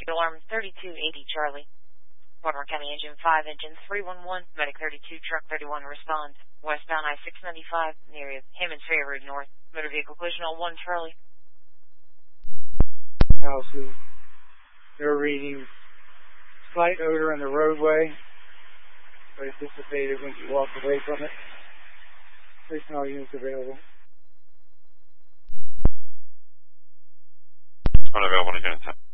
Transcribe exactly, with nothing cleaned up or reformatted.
Alarm thirty-two eighty Charlie. Baltimore County Engine five, Engine three one one, Medic thirty-two, Truck thirty-one, respond. Westbound I six ninety-five, near Hammond's Ferry Road North. Motor vehicle collision on one Charlie. Houses. They're reading slight odor in the roadway, but it's dissipated when you walk away from it. Placing all units available. Unavailable to unit ten.